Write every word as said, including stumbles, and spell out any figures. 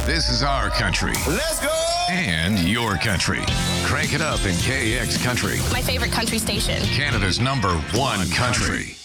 This is our country. Let's go! And your country. Crank it up in K X Country. My favorite country station. Canada's number one country.